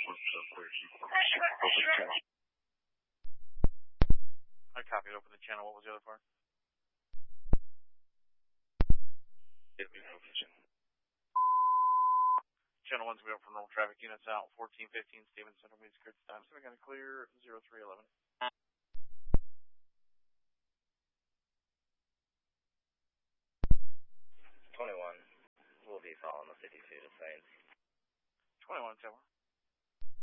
I copied open the channel. What was the other part? Channel 1's going to be up for normal traffic units out. 1415 Stevens Center, means clear time. So we're going to clear 0311. 21 will be following the 52 to Saints. 21 Tower.